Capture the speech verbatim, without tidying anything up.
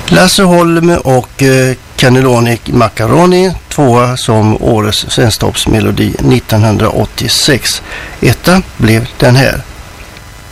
Lasse Holm och eh, Cannelloni Macaroni, tvåa som årets svensktoppsmelodi nittonhundraåttiosex. Etta blev den här.